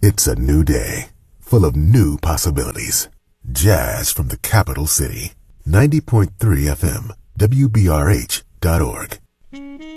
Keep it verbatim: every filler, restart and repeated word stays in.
It's a new day, full of new possibilities. Jazz from the capital city. ninety point three F M, W B R H dot org.